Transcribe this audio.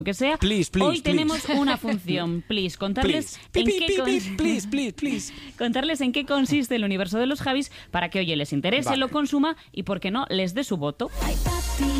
que sea. Hoy tenemos una función. Contarles contarles en qué consiste el universo de los Javis para que, oye, les interese, lo consuma y, por qué no, les dé su voto.